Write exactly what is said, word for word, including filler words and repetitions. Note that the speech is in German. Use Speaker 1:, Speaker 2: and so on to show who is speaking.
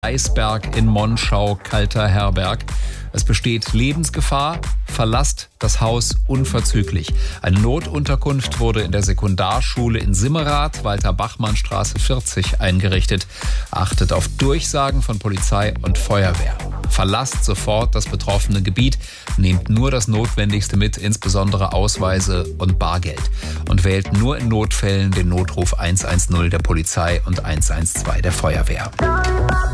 Speaker 1: Eisberg in Monschau, kalter Herberg. Es besteht Lebensgefahr. Verlasst das Haus unverzüglich. Eine Notunterkunft wurde in der Sekundarschule in Simmerath, Walter-Bachmann-Straße vierzig, eingerichtet. Achtet auf Durchsagen von Polizei und Feuerwehr. Verlasst sofort das betroffene Gebiet. Nehmt nur das Notwendigste mit, insbesondere Ausweise und Bargeld. Und wählt nur in Notfällen den Notruf eins eins null der Polizei und eins eins zwei der Feuerwehr.